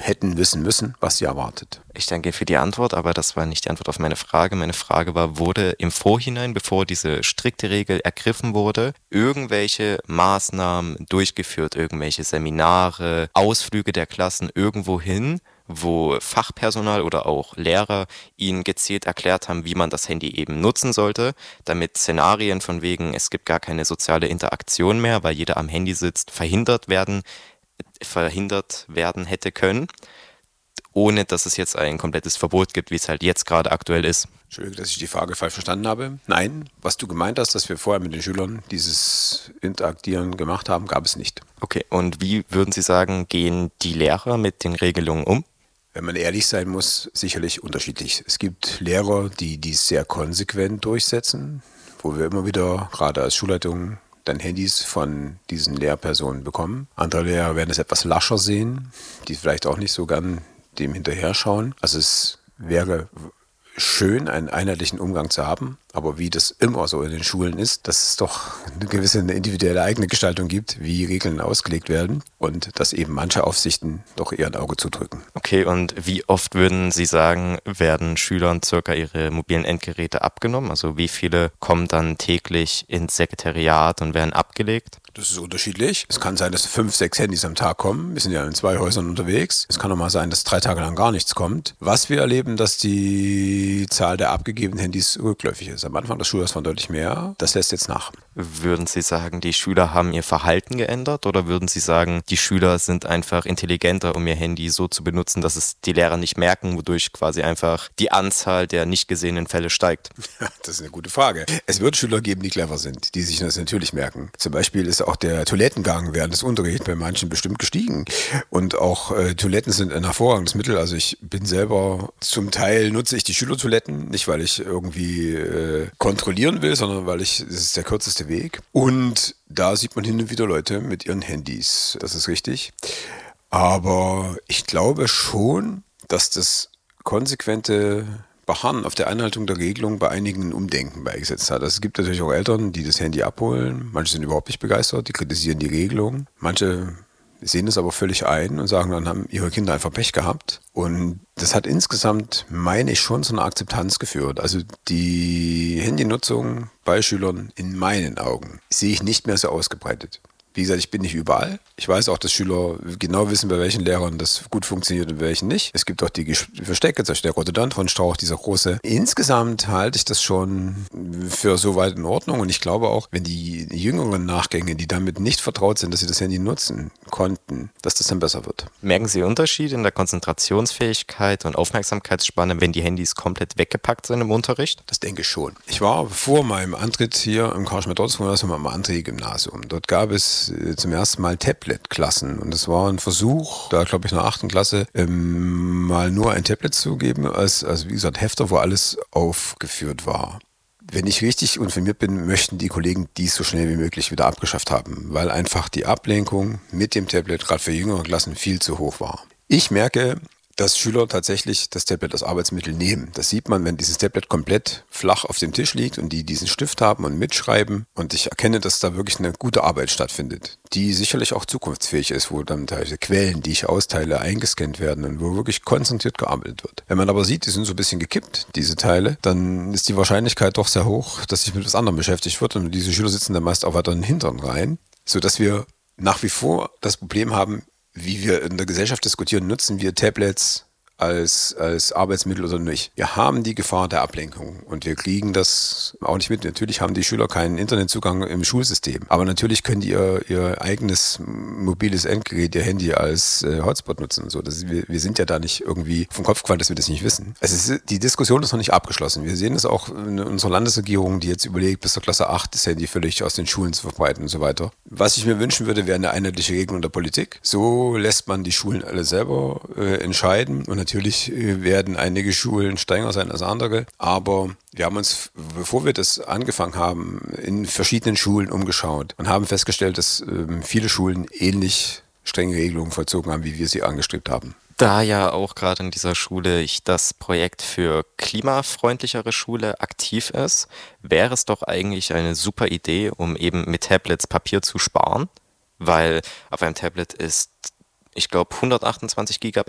hätten wissen müssen, was sie erwartet. Ich danke für die Antwort, aber das war nicht die Antwort auf meine Frage. Meine Frage war, wurde im Vorhinein, bevor diese strikte Regel ergriffen wurde, irgendwelche Maßnahmen durchgeführt, irgendwelche Seminare, Ausflüge der Klassen irgendwo hin, wo Fachpersonal oder auch Lehrer ihnen gezielt erklärt haben, wie man das Handy eben nutzen sollte, damit Szenarien von wegen, es gibt gar keine soziale Interaktion mehr, weil jeder am Handy sitzt, verhindert werden hätte können, ohne dass es jetzt ein komplettes Verbot gibt, wie es halt jetzt gerade aktuell ist. Entschuldigung, dass ich die Frage falsch verstanden habe. Nein, was du gemeint hast, dass wir vorher mit den Schülern dieses Interagieren gemacht haben, gab es nicht. Okay, und wie würden Sie sagen, gehen die Lehrer mit den Regelungen um? Wenn man ehrlich sein muss, sicherlich unterschiedlich. Es gibt Lehrer, die dies sehr konsequent durchsetzen, wo wir immer wieder, gerade als Schulleitung, dann Handys von diesen Lehrpersonen bekommen. Andere Lehrer werden es etwas lascher sehen, die vielleicht auch nicht so gern dem hinterher schauen. Also es wäre schön, einen einheitlichen Umgang zu haben, aber wie das immer so in den Schulen ist, dass es doch eine individuelle eigene Gestaltung gibt, wie Regeln ausgelegt werden und dass eben manche Aufsichten doch eher ein Auge zudrücken. Okay, und wie oft würden Sie sagen, werden Schülern circa ihre mobilen Endgeräte abgenommen? Also wie viele kommen dann täglich ins Sekretariat und werden abgelegt? Das ist unterschiedlich. Es kann sein, dass 5, 6 Handys am Tag kommen. Wir sind ja in 2 Häusern unterwegs. Es kann auch mal sein, dass 3 Tage lang gar nichts kommt. Was wir erleben, dass die Zahl der abgegebenen Handys rückläufig ist. Am Anfang des Schuljahres waren deutlich mehr. Das lässt jetzt nach. Würden Sie sagen, die Schüler haben ihr Verhalten geändert oder würden Sie sagen, die Schüler sind einfach intelligenter, um ihr Handy so zu benutzen, dass es die Lehrer nicht merken, wodurch quasi einfach die Anzahl der nicht gesehenen Fälle steigt? Das ist eine gute Frage. Es wird Schüler geben, die clever sind, die sich das natürlich merken. Zum Beispiel ist auch der Toilettengang während des Unterrichts bei manchen bestimmt gestiegen. Und auch Toiletten sind ein hervorragendes Mittel. Also ich bin selber, zum Teil nutze ich die Schülertoiletten, nicht weil ich irgendwie kontrollieren will, sondern weil es ist der kürzeste Weg. Und da sieht man hin und wieder Leute mit ihren Handys. Das ist richtig. Aber ich glaube schon, dass das konsequente Beharren auf der Einhaltung der Regelung bei einigen ein Umdenken beigesetzt hat. Also es gibt natürlich auch Eltern, die das Handy abholen. Manche sind überhaupt nicht begeistert, die kritisieren die Regelung. Manche sehen es aber völlig ein und sagen, dann haben ihre Kinder einfach Pech gehabt. Und das hat insgesamt, meine ich, schon zu einer Akzeptanz geführt. Also die Handynutzung bei Schülern in meinen Augen sehe ich nicht mehr so ausgebreitet. Wie gesagt, ich bin nicht überall. Ich weiß auch, dass Schüler genau wissen, bei welchen Lehrern das gut funktioniert und bei welchen nicht. Es gibt auch die Verstecke, zum Beispiel der Rhododendron-Strauch, dieser große. Insgesamt halte ich das schon für soweit in Ordnung. Und ich glaube auch, wenn die jüngeren Nachgänge, die damit nicht vertraut sind, dass sie das Handy nutzen konnten, dass das dann besser wird. Merken Sie Unterschiede in der Konzentrationsfähigkeit und Aufmerksamkeitsspanne, wenn die Handys komplett weggepackt sind im Unterricht? Das denke ich schon. Ich war vor meinem Antritt hier im Karl-Schmidt-Gymnasium am André-Gymnasium. Dort gab es zum ersten Mal Tablet-Klassen und es war ein Versuch, da glaube ich in der 8. Klasse mal nur ein Tablet zu geben, als wie gesagt Hefter, wo alles aufgeführt war. Wenn ich richtig informiert bin, möchten die Kollegen dies so schnell wie möglich wieder abgeschafft haben, weil einfach die Ablenkung mit dem Tablet gerade für jüngere Klassen viel zu hoch war. Ich merke, dass Schüler tatsächlich das Tablet als Arbeitsmittel nehmen. Das sieht man, wenn dieses Tablet komplett flach auf dem Tisch liegt und die diesen Stift haben und mitschreiben. Und ich erkenne, dass da wirklich eine gute Arbeit stattfindet, die sicherlich auch zukunftsfähig ist, wo dann teilweise Quellen, die ich austeile, eingescannt werden und wo wirklich konzentriert gearbeitet wird. Wenn man aber sieht, die sind so ein bisschen gekippt, diese Teile, dann ist die Wahrscheinlichkeit doch sehr hoch, dass sich mit was anderem beschäftigt wird. Und diese Schüler sitzen dann meist auch weiter in den Hintern rein, sodass wir nach wie vor das Problem haben, wie wir in der Gesellschaft diskutieren, nutzen wir Tablets als Arbeitsmittel oder nicht. Wir haben die Gefahr der Ablenkung und wir kriegen das auch nicht mit. Natürlich haben die Schüler keinen Internetzugang im Schulsystem, aber natürlich können die ihr eigenes mobiles Endgerät, ihr Handy als Hotspot nutzen. So, wir sind ja da nicht irgendwie vom Kopf gefallen, dass wir das nicht wissen. Die Diskussion ist noch nicht abgeschlossen. Wir sehen es auch in unserer Landesregierung, die jetzt überlegt, bis zur Klasse 8 das Handy völlig aus den Schulen zu verbreiten und so weiter. Was ich mir wünschen würde, wäre eine einheitliche Regelung der Politik. So lässt man die Schulen alle selber entscheiden und natürlich werden einige Schulen strenger sein als andere, aber wir haben uns, bevor wir das angefangen haben, in verschiedenen Schulen umgeschaut und haben festgestellt, dass viele Schulen ähnlich strenge Regelungen vollzogen haben, wie wir sie angestrebt haben. Da ja auch gerade in dieser Schule das Projekt für klimafreundlichere Schule aktiv ist, wäre es doch eigentlich eine super Idee, um eben mit Tablets Papier zu sparen, weil auf einem Tablet ist, ich glaube, 128 GB